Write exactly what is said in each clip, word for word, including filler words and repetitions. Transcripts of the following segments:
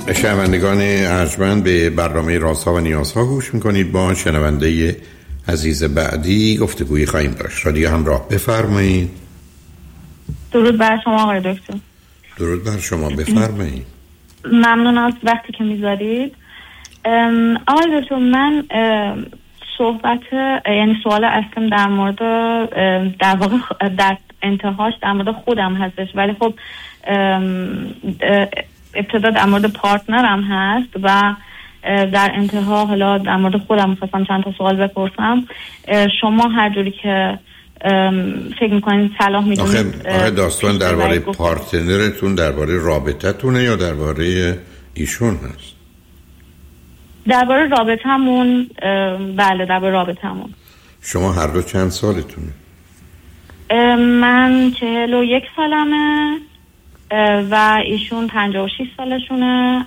شنوندگان ارجمند به برنامه رازها و نیازها گوش میکنید. با شنونده عزیز بعدی گفتگویی خواهیم داشت. رادیو همراه، بفرمایید. درود بر شما آقای دکتر. درود بر شما، بفرمایید. ممنون از وقتی که میذارید. آقای دکتر، من صحبت یعنی سوال اصلیم در مورد در واقع در انتهاش در مورد خودم هستش، ولی خب ابتدا در مورد پارتنرم هست و در انتها حالا در مورد خودم می‌خواستم چند تا سوال بپرسم. شما هر جوری که فکر می‌کنید صلاح می‌دونید. آخه داستان درباره پارتنرتون درباره رابطتونه یا درباره ایشون هست؟ درباره رابطمون. بله درباره رابطمون. شما هر دو چند سالتونه؟ من چهل و یک سالمه و ایشون پنجاه و شش سالشونه.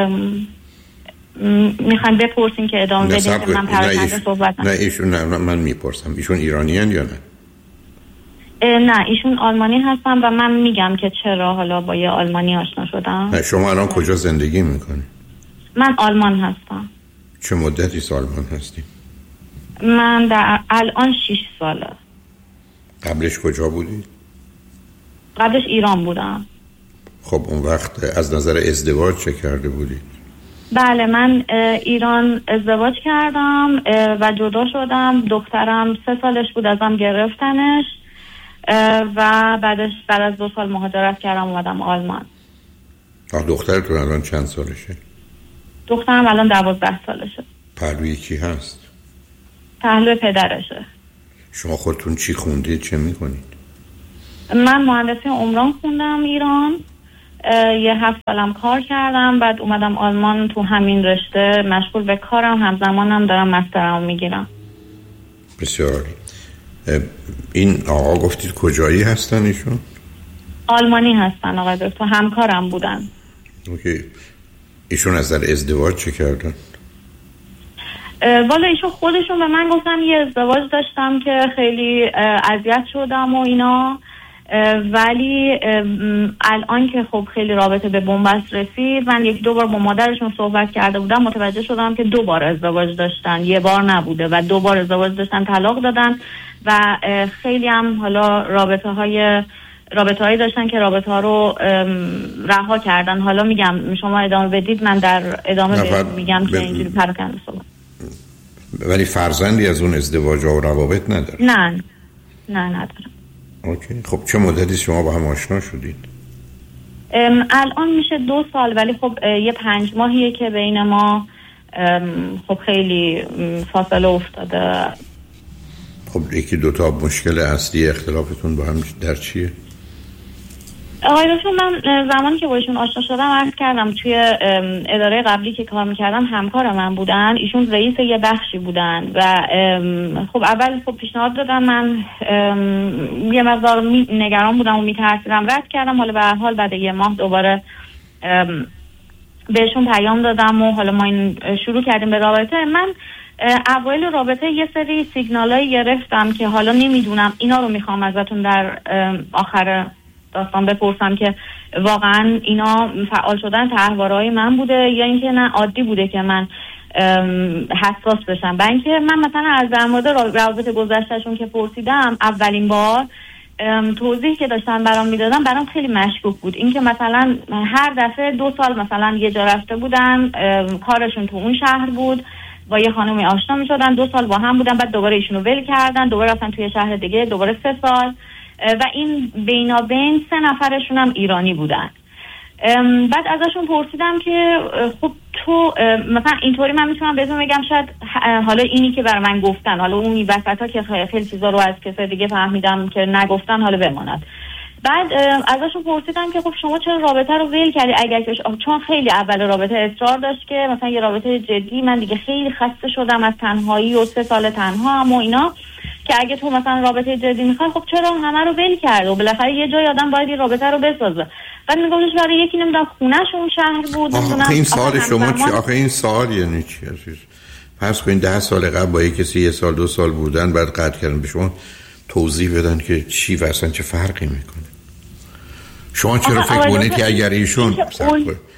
میخوایم بپرسیم که ادامه بدیم که من پراکنده صحبت نه ایشون نه من میپرسم ایشون ایرانیان یا نه؟ نه ایشون آلمانی هستن و من میگم که چرا حالا با یه آلمانی آشنا شدم. نه شما الان کجا زندگی میکنی؟ من آلمان هستم. چه مدتی آلمان هستی؟ من در الان شش ساله. قبلش کجا بودی؟ قبلش ایران بودم. خب اون وقت از نظر ازدواج چه کرده بودی؟ بله من ایران ازدواج کردم و جدا شدم. دخترم سه سالش بود ازم گرفتنش و بعدش بعد از دو سال مهاجرت کردم اومدم آلمان. آه دخترتون الان چند سالشه؟ دخترم الان دوازده سالشه. پهلوی کی هست؟ پهلوی پدرشه. شما خودتون چی خوندید، چه میکنید؟ من مهندسی عمران خوندم ایران. یه هفت سالم کار کردم، بعد اومدم آلمان تو همین رشته مشغول به کارم، همزمانم دارم مسترمو میگیرم. بسیار. این آقا گفتید کجایی هستن ایشون؟ آلمانی هستن آقای دکتر، همکارم بودن. اوکی. ایشون از در ازدواج چه کردن؟ والا ایشون خودشون به من گفتن یه ازدواج داشتم که خیلی اذیت شدم و اینا، ولی الان که خب خیلی رابطه به بنبست رسید، من یک دو بار با مادرشون صحبت کرده بودم، متوجه شدم که دو بار ازدواج داشتن، یه بار نبوده و دو بار ازدواج داشتن، طلاق دادن و خیلی هم حالا رابطه های رابطه هایی داشتن که رابطه ها رو رها کردن. حالا میگم شما ادامه بدید، من در ادامه میگم که اینجوری پراکنده صحبت. ولی فرزندی از اون ازدواج ها و روابط نداره؟ نه نه ندارم. اوکی. خب چه مدتی شما با هم آشنا شدید؟ الان میشه دو سال، ولی خب یه پنج ماهیه که بین ما خب خیلی فاصله افتاده. خب یکی دو تا مشکل اصلی اختلافتون با هم در چیه؟ آقای دکتر، من زمانی که با ایشون آشنا شدم عرض کردم توی اداره قبلی که کار میکردم همکار من بودن، ایشون رئیس یه بخشی بودن و خب اول خب پیشنهاد دادم، من یه مقدار نگران بودم و میترسیدم، رد کردم. حالا به هر حال بعد یه ماه دوباره بهشون پیام دادم و حالا ما این شروع کردیم به رابطه. من اوایل رابطه یه سری سیگنالایی گرفتم که حالا نمیدونم، اینا رو میخوام ازتون در آخر داستان بپرسم که واقعا اینا فعال شدن تحوارهای من بوده یا اینکه نه عادی بوده که من حساس بشم. برای اینکه من مثلا از در مورد رابطه گذشتهشون که پرسیدم اولین بار، توضیحی که داشتن برام میدادن برام خیلی مشکوک بود. اینکه مثلا هر دفعه دو سال مثلا یه جا رفته بودن، کارشون تو اون شهر بود، با یه خانمی آشنا میشدن، دو سال با هم بودن، بعد دوباره ایشونو ول کردن، دوباره رفتن توی شهر دیگه، دوباره سه سال و این بینابین سه نفرشون هم ایرانی بودن. بعد ازشون پرسیدم که خب تو مثلا اینطوری من میتونم بهتون بگم شاید حالا اینی که بر من گفتن، حالا اون وسطا که خیلی چیزا رو از کسی دیگه فهمیدم که نگفتن، حالا بماند. بعد ازشون پرسیدم که خب شما چرا رابطه رو ول کردی؟ اگر که چون خیلی اول رابطه اصرار داشت که مثلا یه رابطه جدی، من دیگه خیلی خسته شدم از تنهایی و سه سال تنها هم و اینا، که اگه تو مثلا رابطه جدی میخوای خب چرا همه رو ول کرد و بالاخره یه جای آدم باید این رابطه رو بسازه. بعد میگفتش برای یکی نمیدونم خونه‌ش اون شهر بود. آخه این سوال شما چی؟ آخه این سوال یعنی چی عزیز؟ پس کنین ده سال قبل با یک کسی یه سال دو سال بودن، بعد قطع کردن، به شما توضیح بدن که چی و اصلا چه فرقی میکنه. شما چرا فکر کنید که اگر ایشون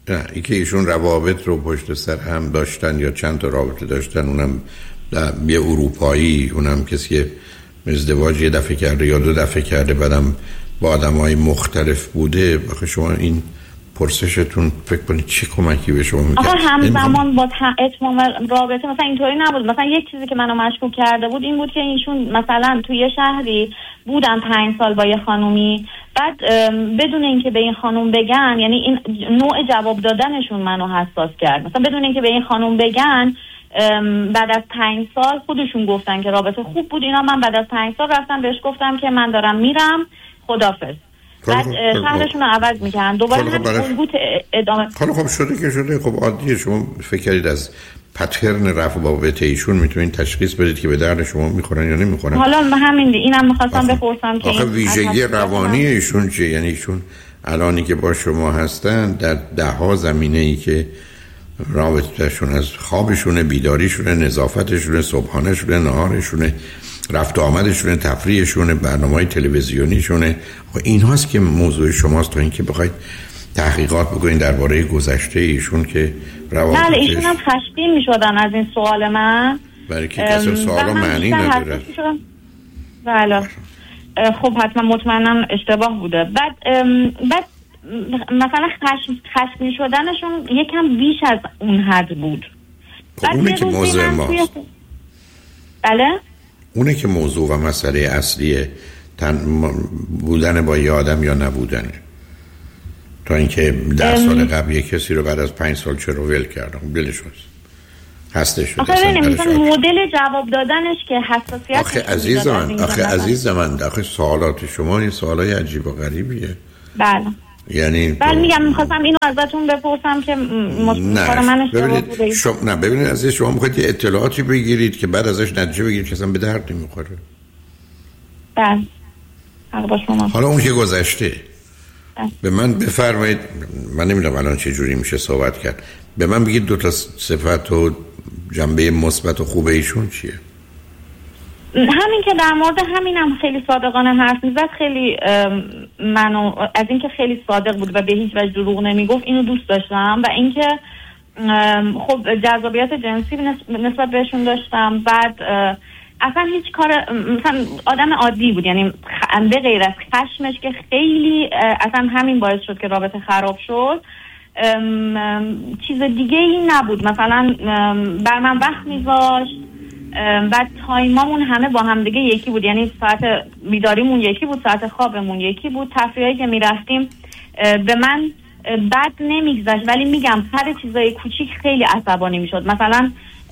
نه اینکه ایشون روابط رو پشت سر هم داشتن یا چند تا رابطه داشتن، اونم یه اروپایی، اونم کسی ازدواج یه دفعه کرده یا دو دفعه کرده، بعدم با آدم‌های مختلف بوده. آخه شما این پرسشتون فکر کنید چه کمکی به شما می‌کنه؟ آخه همزمان با اتمام رابطه مثلا اینطوری نبود. مثلا یک چیزی که منو مشکوک کرده بود این بود که ایشون مثلا توی یه شهری بودن پنج سال با یه خانومی، بعد بدون اینکه به این خانوم بگن، یعنی این نوع جواب دادنشون منو حساس کرد. مثلا بدون اینکه به این خانوم بگن بعد از پنج سال خودشون گفتن که رابطه خوب بود اینا، من بعد از پنج سال رفتم بهش گفتم که من دارم میرم، خدافظ. بعد شهرشون رو عوض میکنن دوباره همین الگوت ادامه. خب خب شده که شده. خب عادیه. شما فکر کردید از پترن رفع رابطه ایشون میتونید تشخیص بدید که به درد شما میخورن یا نمیخورن؟ حالا همین دی. اینم میخواستم بپرسم که آخه ویژگی روانی ایشون چیه؟ یعنی ایشون الانی که با شما هستن در ده ها زمینه ای که رابطهشون از خوابشونه، بیداریشونه، نظافتشونه، صبحانهشونه، نهارشونه، رفت و آمدشونه، تفریحشونه، برنامه‌های تلویزیونیشونه، این هاست که موضوع شماست. تا اینکه بخواید تحقیقات بکنید درباره گذشته ایشون که روابطش. بله ایشون هم خشمگین میشدن از این سوال من، برای که کسی سوال معنی نداره. بله خب حتما مطمئنم اشتباه بوده. بعد بعد مثلا خشم خشمگین شدنشون یکم بیش از اون حد بود. بعد اونه که موضوع ماست. بله اونه که موضوع و مسئله اصلیه تن بودن با یه آدم یا نبودنه. تا اینکه ده سال قبل یک کسی رو بعد از پنج سال چرا ول کردم بلش هستش شده. آخه مثلا مدل جواب دادنش که حساسیت. آخه عزیز من آخه عزیز من آخه سوالات شما این سوالای عجیب و غریبیه. بله یعنی بله میگم میخواستم اینو ازتون بپرسم که مطمئن من اشتباه بوده. شما نه ببینید عزیز، شما میخواید یه اطلاعاتی بگیرید که بعد ازش نتیجه بگیرید که اصلا به درد نمیخوره. بله حق با شما. حالا اون که گذشته به من بفرمایید، من نمیدونم الان چه جوری میشه صحبت کرد، به من بگید دو تا صفت و جنبه مثبت و خوب ایشون چیه؟ همین که در مورد همینم خیلی صادقانه حرف میزد، خیلی منو از اینکه خیلی صادق بود و به هیچ وجه دروغ نمیگفت اینو دوست داشتم، و اینکه خب جذابیت جنسی نسبت بهشون داشتم. بعد اصلا هیچ کار مثلا آدم عادی بود، یعنی به غیر از خشمش که خیلی اصلا همین باعث شد که رابطه خراب شد، چیز دیگه این نبود. مثلا بر من وقت میذاشت، بعد تایمامون همه با هم دیگه یکی بود، یعنی ساعت بیداریمون یکی بود، ساعت خوابمون یکی بود، تفریحی که میرفتیم به من بد نمیگذشت، ولی میگم سر چیزای کوچیک خیلی عصبانی میشد. مثلا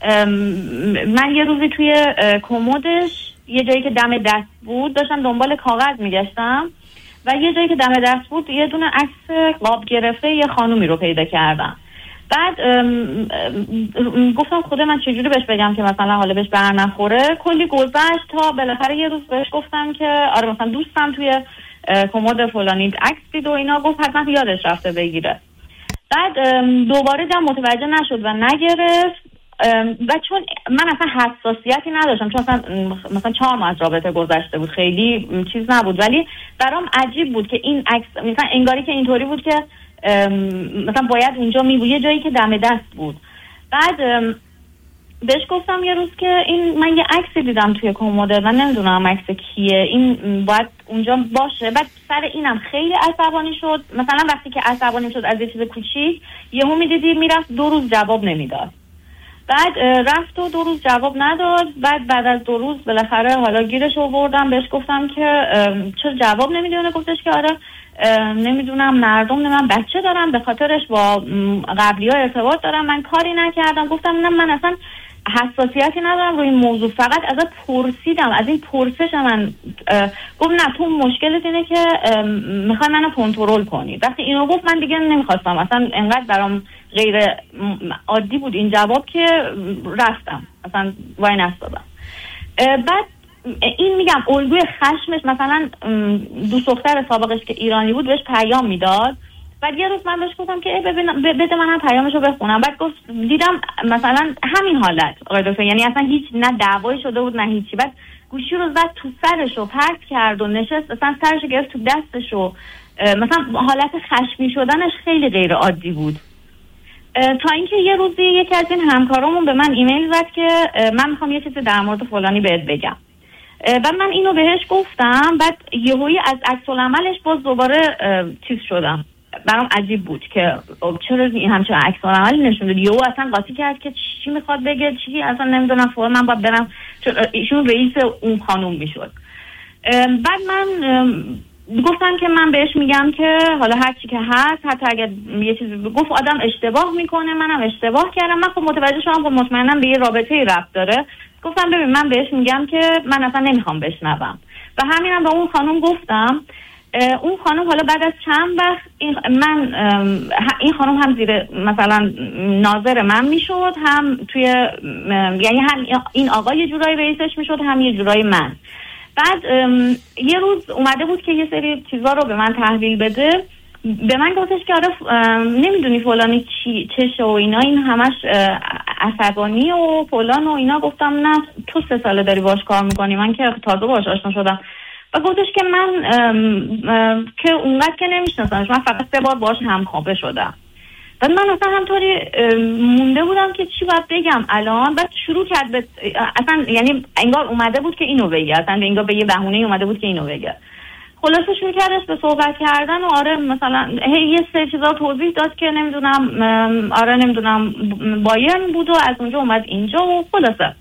من یه روزی توی کمدش یه جایی که دم دست بود داشتم دنبال کاغذ میگشتم و یه جایی که دم دست بود یه دونه عکس قاب گرفته یه خانومی رو پیدا کردم. بعد ام ام گفتم خدا من چجوری بهش بگم که مثلا حالا بهش بر نخوره. کلی گذشت تا بالاخره یه روز بهش گفتم که آره مثلا دوستم توی کمد فلانی عکس دید و اینا، گفت حتما یادش رفته بگیره. بعد دوباره دم متوجه نشد و نگرفت، و چون من اصلا حساسیتی نداشتم، چون اصلا مثلا چهار ماه از رابطه گذشته بود، خیلی چیز نبود، ولی برام عجیب بود که این عکس مثلا انگاری که اینطوری بود که مثلا باید اونجا می بود، یه جایی که دم دست بود. بعد بهش گفتم یه روز که این من یه عکسی دیدم توی کمد و نمیدونم عکس کیه، این باید اونجا باشه. بعد سر اینم خیلی عصبانی شد. مثلا وقتی که عصبانی شد از یه چیز کوچیک یهو میدیدی میرفت دو روز جواب نمیداد، بعد رفت و دو روز جواب نداد. بعد بعد از دو روز بالاخره حالا گیرش آوردم، بهش گفتم که چرا جواب نمیدونه؟ گفتش که آره نمیدونم مردم نه من بچه دارم به خاطرش با قبلی ها ارتباط دارم، من کاری نکردم. گفتم نه من اصلا حساسیتی ندارم روی این موضوع، فقط ازت پرسیدم، از این پرسش من گفت نه تو مشکلت اینه که میخوای منو کنترل کنی. وقتی اینو گفت من دیگه نمیخواستم، اصلا انقدر برام غیر عادی بود این جواب که رفتم اصلا وای نستادم. بعد این میگم الگوی خشمش، مثلا دوست دختر سابقش که ایرانی بود بهش پیام میداد، بعد یه روز من بهش گفتم که ببینم بده من هم پیامشو بخونم، بعد گفت دیدم مثلا همین حالت آقای دکتر، یعنی اصلا هیچ نه دعوایی شده بود نه هیچی، بعد گوشی رو زد تو سرشو پرت کرد و نشست اصلا سرشو گرفت تو دستشو، مثلا حالت خشمی شدنش خیلی غیر عادی بود. تا اینکه یه روزی یکی از این همکارامون به من ایمیل زد که من میخوام یه چیزی در مورد فلانی بهت بگم. بعد من اینو بهش گفتم، بعد یهویی از عکس العملش باز دوباره چیز شدم. برام عجیب بود که چرا این همچین عکس العملی نشون داد. یهو اصلا قاطی کرد که چی میخواد بگه، چی اصلا نمیدونم، فور من باید برم، ایشون رئیس اون خانوم میشد. بعد من گفتم که من بهش میگم که حالا هر چی که هست، حتی اگر یه چیزی گفت آدم اشتباه میکنه، منم اشتباه کردم. من خب متوجه شدم که مطمئنم به یه رابطه‌ای ربط داره. گفتم ببین من بهش میگم که من اصلا نمیخوام بشنوم و همینم به اون خانم گفتم. اون خانم حالا بعد از چند وقت این من این خانم هم زیر مثلا ناظر من میشد، هم توی یعنی هم این آقا یه جورایی رئیسش میشد، هم یه جورایی من. بعد یه روز اومده بود که یه سری چیزا رو به من تحویل بده. به من گفتش که آره نمیدونی فلانی چی چشه و اینا، این همش عصبانی و فلان و اینا. گفتم نه تو سه ساله داری باش کار میکنی، من که تازه باش آشنا شدم. و گفتش که من ام ام که اونقدر که نمیشناسمش، من فقط سه بار باش همخوابه شدم. بعد من اصلا همطوری مونده بودم که چی باید بگم الان. بعد شروع کرد به اصلا یعنی انگار اومده بود که اینو بگه، اصلا انگار به یه بهونه اومده بود که اینو بگه. خلاصه شروع کردش به صحبت کردن و آره مثلا هی یه سری چیزا توضیح داد که نمیدونم آره نمیدونم بایرن بود و از اونجا اومد اینجا و خلاصه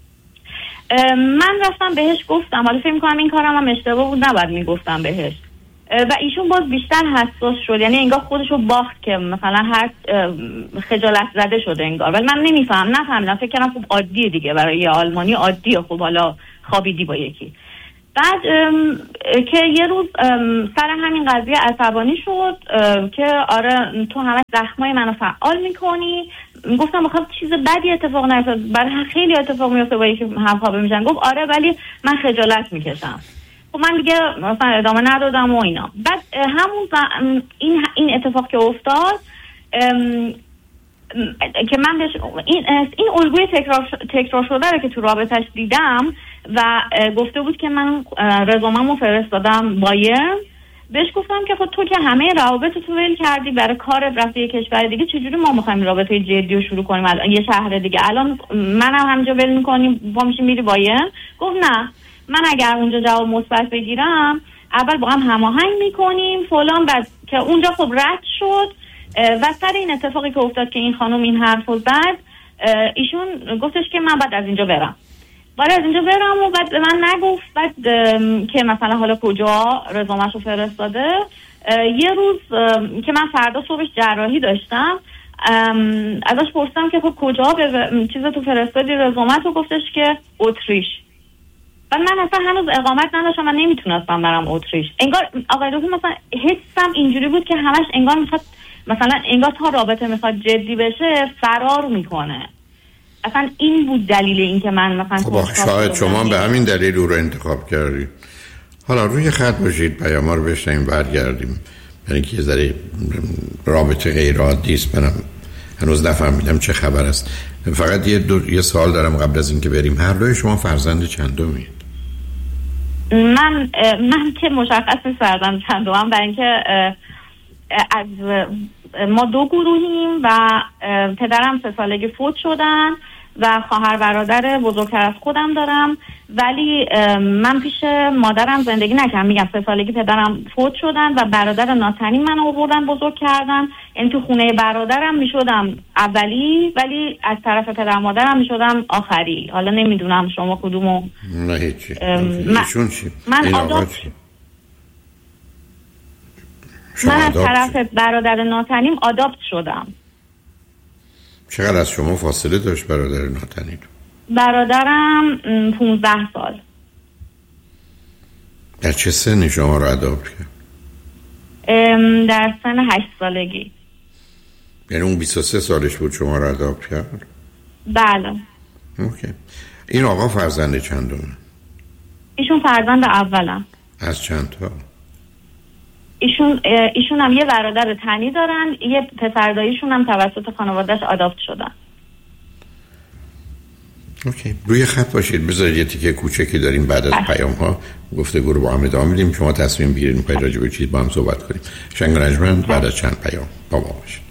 من رفتم بهش گفتم. حالا فکر می‌کنم این کارم هم اشتباه بود، نباید میگفتم بهش. و ایشون باز بیشتر حساس شد، یعنی انگار خودشو باخت که مثلا هر خجالت زده شده انگار. ولی من نمیفهم نفهمیدم، فکر کردم خب عادیه دیگه، برای یه آلمانی عادیه، خب حالا خوابیدی با یکی. بعد که یه روز سر همین قضیه عصبانی شد که آره تو همه زخمای منو فعال میکنی. گفتم بخوام چیز بدی اتفاق نیفتاد، برای خیلی اتفاق میفته با یکی همخوابه میشن. گفت آره ولی من خجالت میکشم. خب من دیگه مثلا ادامه ندادم و اینا. بعد همون این این اتفاق که افتاد که من بهش این این الگوی تکرار تکرار شده رو که تو رابطش دیدم و گفته بود که من رزومه‌مو فرستادم بایرن. بهش گفتم که خب تو که همه روابط تو ول کردی برای کار رفتی یه کشور دیگه، چجوری ما می‌خوایم رابطه جدی رو شروع کنیم الان یه شهر دیگه؟ الان منم همینجا ول می‌کنیم با میشیم میری بایرن. گفت نه من اگر اونجا جواب مثبت بگیرم اول با هم هماهنگ می‌کنیم فلان. بعد که اونجا خب رد شد و سر این اتفاقی که افتاد که این خانم این حرفو زد، ایشون گفتش که من بعد از اینجا برم. بعد از اینجا برم و بعد به من نگفت. بعد که مثلا حالا کجا رزومه‌شو فرستاده. یه روز که من فردا صبحش جراحی داشتم ازش پرسیدم که خب کجا به چیزتو فرستادی رزومه‌تو؟ گفتش که اتریش. بعد من اصلا هنوز اقامت نداشتم و نمیتونستم برم اتریش. انگار آقای دکتر مثلا حسم اینجوری بود که همش انگار میخواد مثلا انگار تا رابطه میخواد جدی بشه فرار میکنه. اصلا این بود دلیل این که من مثلا خب شاید شما به همین دلیل او رو انتخاب کردید. حالا روی خط باشید، پیاما رو بشنیم برگردیم. یعنی که یه ذره رابطه غیر عادی است، منم هنوز نفهمیدم چه خبر است. فقط یه دو یه سوال دارم قبل از اینکه بریم. هر دوی شما فرزند چندمید؟ من من که مشخص نیست فرزند چندمم، برای اینکه از ما دو گروهیم و پدرم سه سالگی فوت شدن و خواهر برادر بزرگتر از خودم دارم. ولی من پیش مادرم زندگی نکردم. میگم سه سالگی پدرم فوت شدن و برادر ناتنی منو آوردن بزرگ کردن. یعنی تو خونه برادرم میشدم اولی ولی از طرف پدر مادرم میشدم آخری. حالا نمیدونم شما کدومو. نه هیچی. ایشون چی؟ من آداب من از طرف برادر ناتنیم آداپت شدم. چقدر از شما فاصله داشت برادر ناتنی؟ برادرم پونزده سال. در چه سنی شما رو آداپت کرد؟ در سن هشت سالگی. یعنی اون بیست و سه سالش بود شما رو آداپت کرد؟ بله. اوکی. این آقا فرزند چندمه؟ ایشون فرزند اولم. از چند تا؟ ایشون ایشون هم یه برادر تنی دارن، یه پسرداییشون هم توسط خانواده‌اش آداپت شدن. اوکی. روی خط باشید، بذارید یه تیکه کوچکی داریم بعد از پیام ها گفتگو رو با هم ادامه میدیم. شما تصمیم بگیرید میخواید راجع به چی با هم صحبت کنیم. شنگ و نجمن بعد از چند پیام با ما باشید.